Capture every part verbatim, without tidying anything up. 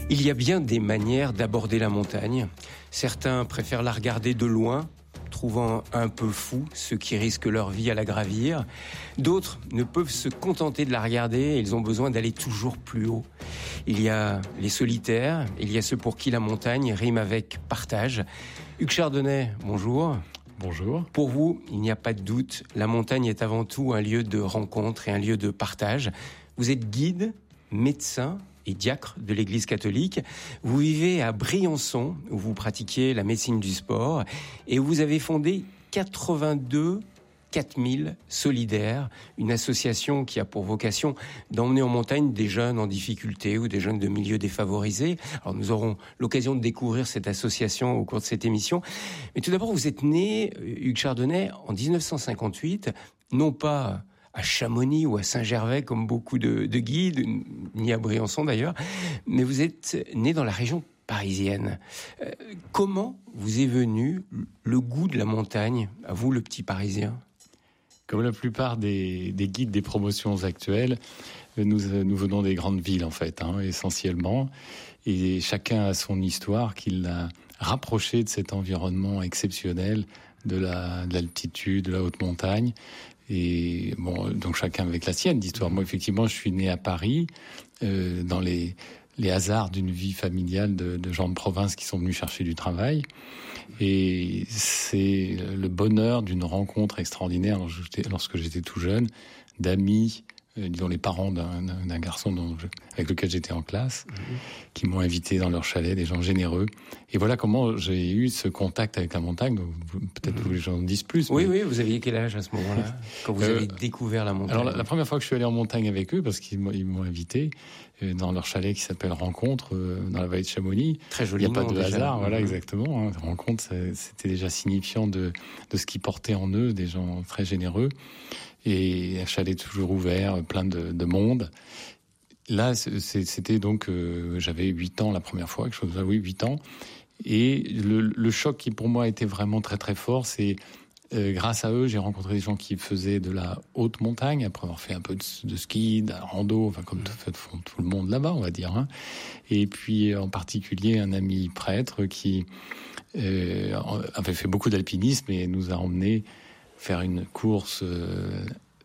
Il y a bien des manières d'aborder la montagne. Certains préfèrent la regarder de loin, trouvant un peu fou ceux qui risquent leur vie à la gravir. D'autres ne peuvent se contenter de la regarder et ils ont besoin d'aller toujours plus haut. Il y a les solitaires, il y a ceux pour qui la montagne rime avec partage. Hugues Chardonnay, bonjour. Bonjour. Pour vous, il n'y a pas de doute, la montagne est avant tout un lieu de rencontre et un lieu de partage. Vous êtes guide, médecin et diacre de l'Église catholique. Vous vivez à Briançon, où vous pratiquez la médecine du sport, et où vous avez fondé quatre-vingt-deux quatre mille Solidaires, une association qui a pour vocation d'emmener en montagne des jeunes en difficulté ou des jeunes de milieux défavorisés. Alors nous aurons l'occasion de découvrir cette association au cours de cette émission. Mais tout d'abord, vous êtes né, Hugues Chardonnay, en dix-neuf cent cinquante-huit, non pas à Chamonix ou à Saint-Gervais comme beaucoup de, de guides, ni à Briançon d'ailleurs, mais vous êtes né dans la région parisienne. Euh, comment vous est venu le goût de la montagne, à vous le petit Parisien ? Comme la plupart des, des guides des promotions actuelles, nous, nous venons des grandes villes en fait, hein, essentiellement, et chacun a son histoire qui l'a rapproché de cet environnement exceptionnel de, la, de l'altitude, de la haute montagne. Et bon, donc chacun avec la sienne d'histoire. Moi, effectivement, je suis né à Paris, euh, dans les les hasards d'une vie familiale de, de gens de province qui sont venus chercher du travail. Et c'est le bonheur d'une rencontre extraordinaire lorsque j'étais tout jeune, d'amis, euh, disons les parents d'un, d'un garçon dont je, avec lequel j'étais en classe, mmh. qui m'ont invité dans leur chalet, des gens généreux. Et voilà comment j'ai eu ce contact avec la montagne. Donc, peut-être mmh. que les gens en disent plus. Oui, mais... oui, vous aviez quel âge à ce moment-là, quand vous euh, avez découvert la montagne ? Alors, la, la première fois que je suis allé en montagne avec eux, parce qu'ils m'ont, ils m'ont invité, euh, dans leur chalet qui s'appelle Rencontre, euh, dans la vallée de Chamonix. Très joli. Il n'y a pas de déjà. hasard, voilà, mmh. exactement. Hein. Rencontre, c'était déjà signifiant de, de ce qu'ils portaient en eux, des gens très généreux. Et un chalet toujours ouvert, plein de, de monde. Là, c'était donc, euh, j'avais huit ans la première fois, quelque chose comme ça, oui, huit ans. Et le, le choc qui pour moi était vraiment très très fort, c'est euh, grâce à eux, j'ai rencontré des gens qui faisaient de la haute montagne, après avoir fait un peu de, de ski, de la rando, enfin comme tout, font tout le monde là-bas, on va dire. Hein. Et puis en particulier un ami prêtre qui euh, avait fait beaucoup d'alpinisme et nous a emmenés faire une course euh,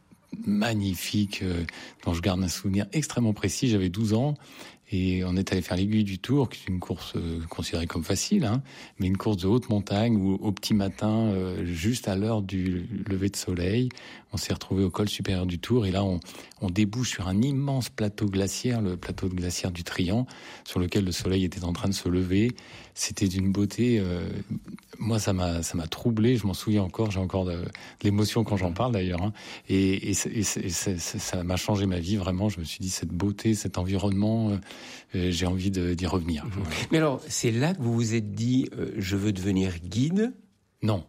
magnifique euh, dont je garde un souvenir extrêmement précis. J'avais douze ans et on est allé faire l'Aiguille du Tour, qui est une course euh, considérée comme facile, hein, mais une course de haute montagne où au petit matin, euh, juste à l'heure du lever de soleil, on s'est retrouvé au col supérieur du Tour et là on, on débouche sur un immense plateau glaciaire, le plateau de glaciaire du Trian, sur lequel le soleil était en train de se lever. C'était d'une beauté, euh, moi ça m'a ça m'a troublé, je m'en souviens encore, j'ai encore de, de l'émotion quand j'en parle d'ailleurs, hein, et, et, et, et ça, ça m'a changé ma vie vraiment. Je me suis dit cette beauté, cet environnement, euh, j'ai envie de, d'y revenir. Mmh. Mais alors c'est là que vous vous êtes dit euh, je veux devenir guide ? Non.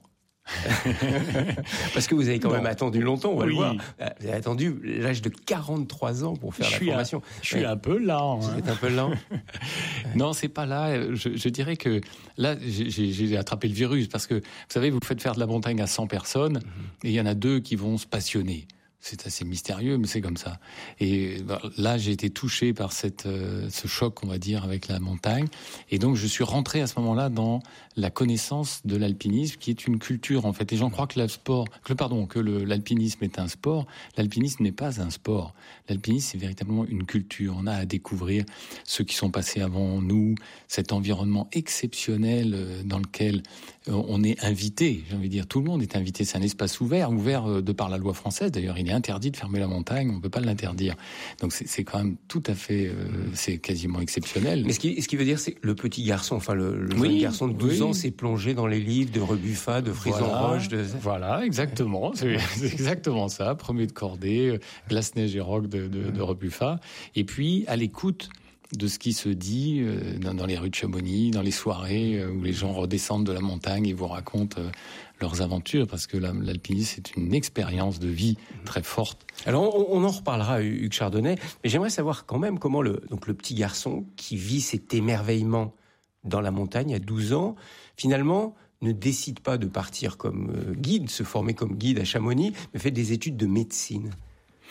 Parce que vous avez quand non. même attendu longtemps, on va oui. le voir. Vous avez attendu l'âge de quarante-trois ans pour faire je la formation. À, je suis ouais. un peu lent. Vous hein. êtes un peu lent. Non, c'est pas là. Je, je dirais que là, j'ai, j'ai attrapé le virus parce que vous savez, vous faites faire de la montagne à cent personnes mm-hmm. et il y en a deux qui vont se passionner. C'est assez mystérieux, mais c'est comme ça. Et là, j'ai été touché par cette, euh, ce choc, on va dire, avec la montagne. Et donc, je suis rentré à ce moment-là dans la connaissance de l'alpinisme, qui est une culture, en fait. Les gens croient que le sport, que pardon, que le, l'alpinisme est un sport. L'alpinisme n'est pas un sport. L'alpinisme, c'est véritablement une culture. On a à découvrir ceux qui sont passés avant nous, cet environnement exceptionnel dans lequel on est invité. J'ai envie de dire, tout le monde est invité. C'est un espace ouvert, ouvert de par la loi française. D'ailleurs, il est interdit de fermer la montagne, on ne peut pas l'interdire. Donc c'est, c'est quand même tout à fait, euh, c'est quasiment exceptionnel. Mais ce qui, ce qui veut dire, c'est que le petit garçon, enfin le, le oui, jeune garçon de douze oui. ans s'est plongé dans les livres de Rebuffat, de Frison-Roche. Voilà, de... voilà, exactement, c'est, c'est exactement ça. Premier de Cordée, Glace-Neige et Roc de, de, de Rebuffat. Et puis à l'écoute de ce qui se dit euh, dans, dans les rues de Chamonix, dans les soirées euh, où les gens redescendent de la montagne et vous racontent euh, leurs aventures, parce que la, l'alpinisme, c'est une expérience de vie très forte. Alors, on, on en reparlera, Hugues Chardonnay, mais j'aimerais savoir quand même comment le, donc le petit garçon qui vit cet émerveillement dans la montagne à douze ans, finalement, ne décide pas de partir comme guide, se former comme guide à Chamonix, mais fait des études de médecine.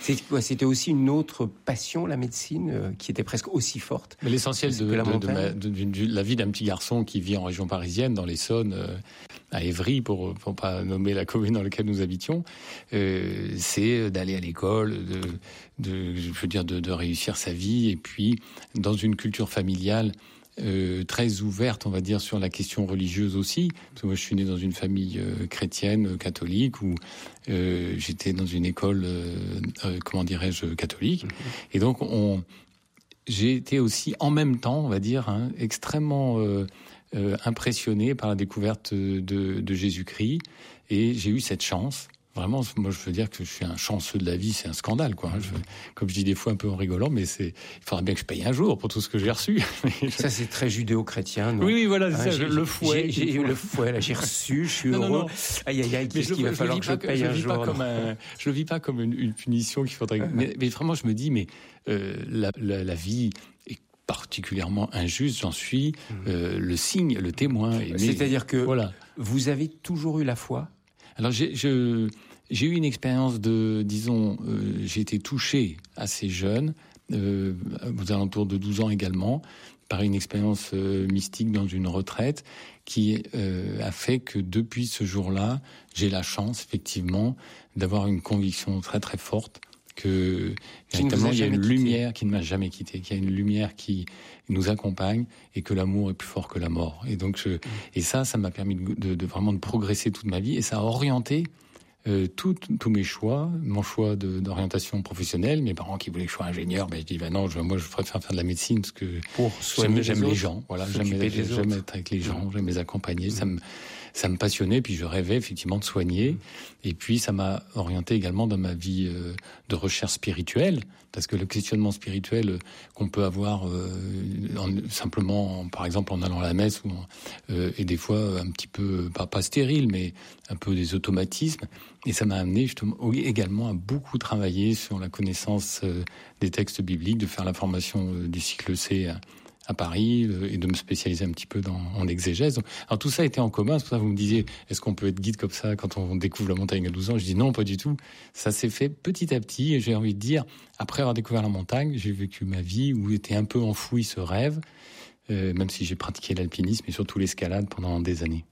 C'est quoi? C'était aussi une autre passion, la médecine, euh, qui était presque aussi forte. Mais l'essentiel de, la, de, de, ma, de, de, de la vie d'un petit garçon qui vit en région parisienne, dans l'Essonne, euh, à Évry, pour pour pas nommer la commune dans laquelle nous habitions, euh, c'est d'aller à l'école, de, de je veux dire de, de réussir sa vie, et puis dans une culture familiale Euh, très ouverte, on va dire, sur la question religieuse aussi. Parce que moi, je suis né dans une famille euh, chrétienne, euh, catholique, où euh, j'étais dans une école, euh, euh, comment dirais-je, catholique. Et donc, on, j'ai été aussi, en même temps, on va dire, hein, extrêmement euh, euh, impressionné par la découverte de, de Jésus-Christ. Et j'ai eu cette chance. Vraiment, moi, je veux dire que je suis un chanceux de la vie, c'est un scandale, quoi. Je, comme je dis des fois un peu en rigolant, mais c'est, il faudra bien que je paye un jour pour tout ce que j'ai reçu. Ça, c'est très judéo-chrétien, non? Oui, oui, voilà, c'est ah, ça, j'ai, le fouet. J'ai, j'ai eu le fouet, là, j'ai reçu, je suis non, heureux. Non, non. Aïe, aïe, aïe, qu'est-ce qu'il va falloir que je paye je un vis jour? Pas comme un, je le vis pas comme une, une punition qu'il faudrait. mais, mais vraiment, je me dis, mais euh, la, la, la vie est particulièrement injuste, j'en suis mmh. euh, le signe, le témoin. Et C'est-à-dire que voilà. Vous avez toujours eu la foi? Alors, j'ai, je, j'ai eu une expérience de, disons, euh, j'ai été touché assez jeune, euh, aux alentours de douze ans également, par une expérience euh, mystique dans une retraite qui euh, a fait que depuis ce jour-là, j'ai la chance, effectivement, d'avoir une conviction très très forte que véritablement il y a une quitté. lumière qui ne m'a jamais quitté, qu'il y a une lumière qui nous accompagne et que l'amour est plus fort que la mort. Et donc, je, mmh. et ça, ça m'a permis de, de, de vraiment de progresser toute ma vie et ça a orienté euh, tous mes choix, mon choix de, d'orientation professionnelle. Mes parents qui voulaient que je sois ingénieur, ben je dis ben non, je, moi je préfère faire de la médecine parce que pour j'aime, les, j'aime les, les gens. Voilà, j'aime, j'aime être avec les gens, j'aime les accompagner. Mmh. Ça me Ça me passionnait, puis je rêvais effectivement de soigner. Et puis ça m'a orienté également dans ma vie euh, de recherche spirituelle, parce que le questionnement spirituel qu'on peut avoir euh, en, simplement, en, par exemple, en allant à la messe, ou en, euh, et des fois un petit peu, pas, pas stérile, mais un peu des automatismes. Et ça m'a amené justement également à beaucoup travailler sur la connaissance euh, des textes bibliques, de faire la formation euh, du cycle C à, à Paris et de me spécialiser un petit peu dans, en exégèse. Alors tout ça était en commun, c'est pour ça que vous me disiez, est-ce qu'on peut être guide comme ça quand on découvre la montagne à douze ans? Je dis non, pas du tout. Ça s'est fait petit à petit et j'ai envie de dire, après avoir découvert la montagne, j'ai vécu ma vie où était un peu enfoui ce rêve, euh, même si j'ai pratiqué l'alpinisme et surtout l'escalade pendant des années.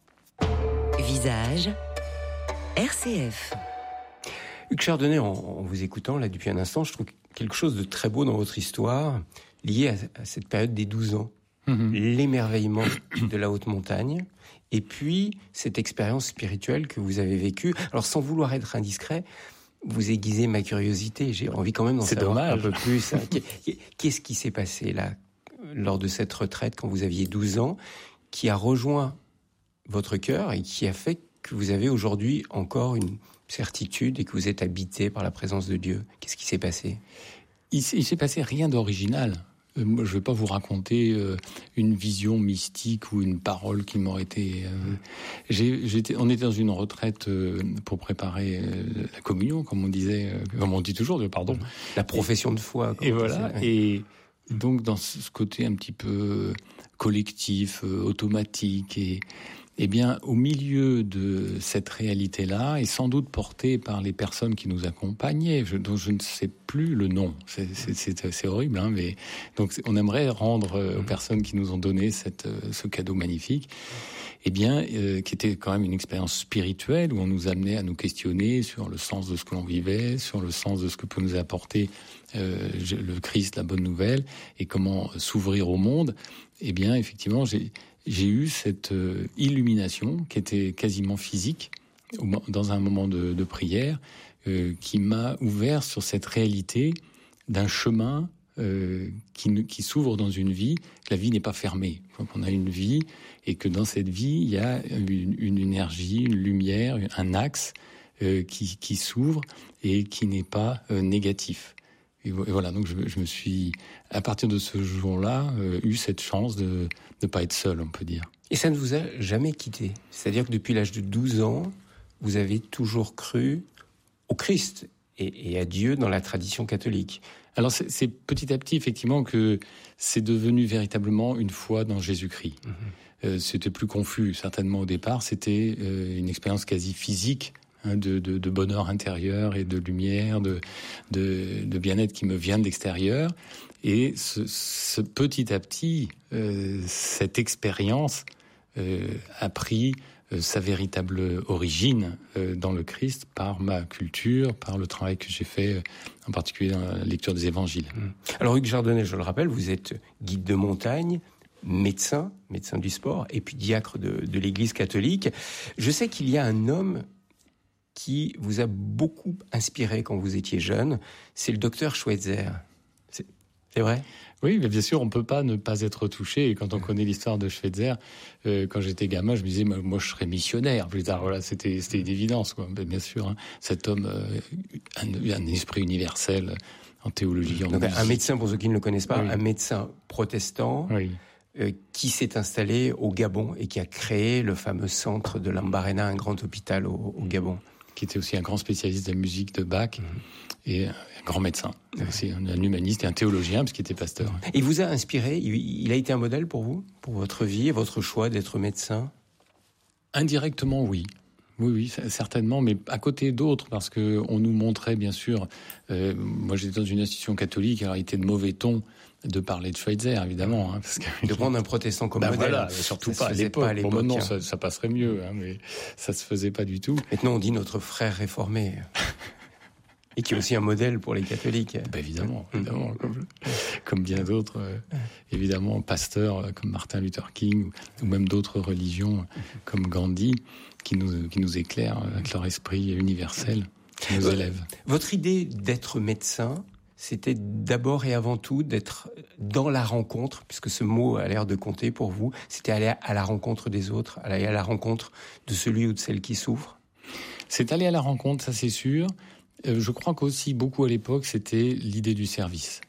Visage R C F. Hugues Chardonnay, en, en vous écoutant là depuis un instant, je trouve quelque chose de très beau dans votre histoire, lié à, à cette période des douze ans. Mmh. L'émerveillement de la haute montagne, et puis cette expérience spirituelle que vous avez vécue. Alors, sans vouloir être indiscret, vous aiguisez ma curiosité. J'ai envie quand même d'en C'est savoir dommage. un peu plus. Hein. Qu'est-ce qui s'est passé là, lors de cette retraite, quand vous aviez douze ans, qui a rejoint votre cœur et qui a fait que vous avez aujourd'hui encore une certitude et que vous êtes habité par la présence de Dieu? Qu'est-ce qui s'est passé? Il s'est, il s'est passé rien d'original. Euh, moi, je ne vais pas vous raconter euh, une vision mystique ou une parole qui m'aurait été... Euh, j'ai, j'étais, on était dans une retraite euh, pour préparer euh, la communion, comme on disait, euh, comme on dit toujours, pardon. La profession et, de foi. Et voilà. Ouais. Et donc, dans ce côté un petit peu collectif, euh, automatique et... Eh bien, au milieu de cette réalité-là, et sans doute portée par les personnes qui nous accompagnaient, je, dont je ne sais plus le nom, c'est, c'est, c'est, c'est horrible, hein, mais donc on aimerait rendre euh, aux personnes qui nous ont donné cette, euh, ce cadeau magnifique, eh bien, euh, qui était quand même une expérience spirituelle où on nous amenait à nous questionner sur le sens de ce que l'on vivait, sur le sens de ce que peut nous apporter euh, le Christ, la bonne nouvelle, et comment s'ouvrir au monde. Eh bien, effectivement, j'ai J'ai eu cette euh, illumination qui était quasiment physique dans un moment de, de prière euh, qui m'a ouvert sur cette réalité d'un chemin euh, qui, qui s'ouvre dans une vie, que la vie n'est pas fermée. Donc on a une vie et que dans cette vie, il y a une, une énergie, une lumière, un axe euh, qui, qui s'ouvre et qui n'est pas euh, négatif. Et voilà, donc je, je me suis, à partir de ce jour-là, euh, eu cette chance de ne pas être seul, on peut dire. Et ça ne vous a jamais quitté? C'est-à-dire que depuis l'âge de douze ans, vous avez toujours cru au Christ et, et à Dieu dans la tradition catholique. Alors c'est, c'est petit à petit, effectivement, que c'est devenu véritablement une foi dans Jésus-Christ. Mmh. Euh, c'était plus confus, certainement, au départ. C'était euh, une expérience quasi physique, hein, de, de, de bonheur intérieur et de lumière, de, de, de bien-être qui me vient de l'extérieur. Et ce, ce petit à petit, euh, cette expérience euh, a pris euh, sa véritable origine euh, dans le Christ par ma culture, par le travail que j'ai fait, euh, en particulier dans la lecture des évangiles. Alors Hugues Chardonnay, je le rappelle, vous êtes guide de montagne, médecin, médecin du sport, et puis diacre de, de l'Église catholique. Je sais qu'il y a un homme qui vous a beaucoup inspiré quand vous étiez jeune, c'est le docteur Schweitzer. C'est, c'est vrai ? Oui, mais bien sûr, on ne peut pas ne pas être touché. Et quand on connaît l'histoire de Schweitzer, euh, quand j'étais gamin, je me disais, moi, je serais missionnaire plus tard. Voilà, c'était, c'était une évidence, quoi. Mais bien sûr, hein, cet homme, euh, un, un esprit universel en théologie. En Donc, un médecin, pour ceux qui ne le connaissent pas, oui. un médecin protestant. Oui. Euh, qui s'est installé au Gabon et qui a créé le fameux centre de Lambaréné, un grand hôpital au, au Gabon. Qui était aussi un grand spécialiste de la musique de Bach mmh. et un grand médecin. Mmh. C'est un, un humaniste et un théologien, parce qu'il était pasteur. Il vous a inspiré, il, il a été un modèle pour vous, pour votre vie et votre choix d'être médecin ? Indirectement, oui. Oui, oui, certainement, mais à côté d'autres, parce qu'on nous montrait, bien sûr, euh, moi j'étais dans une institution catholique, alors il était de mauvais ton de parler de Schweitzer, évidemment. Hein, parce que, de prendre un protestant comme ben modèle. Voilà, surtout pas à, l'époque. pas à l'époque. Bon, maintenant, hein. ça, ça passerait mieux, hein, mais ça se faisait pas du tout. Maintenant, on dit notre frère réformé. Et qui est aussi un modèle pour les catholiques. Ben évidemment, évidemment, comme, comme bien d'autres, euh, évidemment, pasteurs euh, comme Martin Luther King, ou, ou même d'autres religions euh, comme Gandhi, qui nous, qui nous éclairent avec leur esprit universel, qui nous élève. Votre idée d'être médecin, c'était d'abord et avant tout d'être dans la rencontre, puisque ce mot a l'air de compter pour vous, c'était aller à la rencontre des autres, aller à la rencontre de celui ou de celle qui souffre. C'est aller à la rencontre, ça c'est sûr. Euh, je crois qu'aussi beaucoup à l'époque, c'était l'idée du service.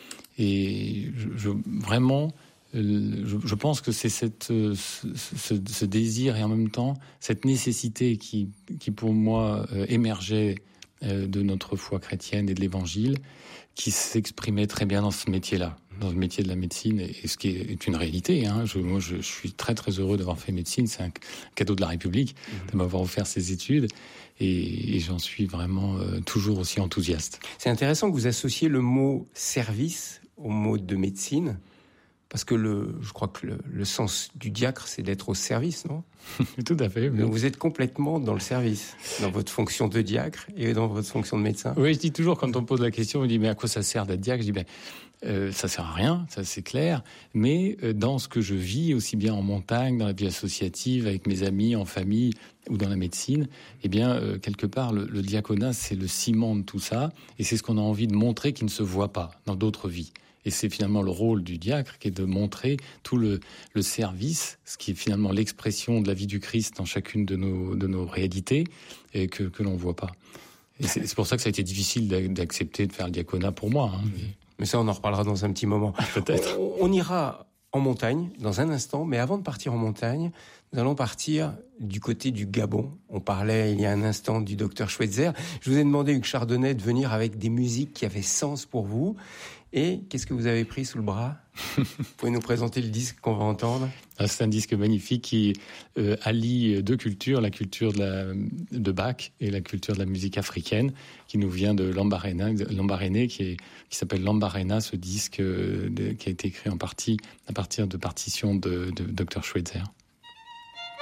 Et je, je, vraiment, euh, je, je pense que c'est cette, ce, ce, ce désir et en même temps cette nécessité qui, qui pour moi euh, émergeait euh, de notre foi chrétienne et de l'Évangile, qui s'exprimait très bien dans ce métier-là, dans le métier de la médecine, et ce qui est une réalité. Hein. Je, moi, je, je suis très très heureux d'avoir fait médecine. C'est un cadeau de la République mmh. de m'avoir offert ces études, et, et j'en suis vraiment euh, toujours aussi enthousiaste. C'est intéressant que vous associez le mot service au mot de médecine, parce que le, je crois que le, le sens du diacre, c'est d'être au service, non ? Tout à fait. Oui. Donc vous êtes complètement dans le service, dans votre fonction de diacre et dans votre fonction de médecin. Oui, je dis toujours, quand on pose la question, on dit, mais à quoi ça sert d'être diacre ? Je dis, ben, euh, ça sert à rien, ça c'est clair, mais euh, dans ce que je vis, aussi bien en montagne, dans la vie associative, avec mes amis, en famille, ou dans la médecine, eh bien, euh, quelque part, le, le diaconat, c'est le ciment de tout ça, et c'est ce qu'on a envie de montrer qui ne se voit pas dans d'autres vies. Et c'est finalement le rôle du diacre qui est de montrer tout le, le service, ce qui est finalement l'expression de la vie du Christ dans chacune de nos, de nos réalités, et que, que l'on ne voit pas. Et c'est, c'est pour ça que ça a été difficile d'accepter de faire le diaconat pour moi. Hein. Mais ça, on en reparlera dans un petit moment. Peut-être. On, on ira en montagne dans un instant, mais avant de partir en montagne, nous allons partir du côté du Gabon. On parlait il y a un instant du docteur Schweitzer. Je vous ai demandé, Hugues Chardonnay, de venir avec des musiques qui avaient sens pour vous. Et qu'est-ce que vous avez pris sous le bras ? Vous pouvez nous présenter le disque qu'on va entendre ? C'est un disque magnifique qui euh, allie deux cultures, la culture de, la, de Bach et la culture de la musique africaine, qui nous vient de Lambaréné, Lambaréné qui, est, qui s'appelle Lambaréna, ce disque euh, de, qui a été écrit en partie à partir de partitions de, de docteur Schweitzer.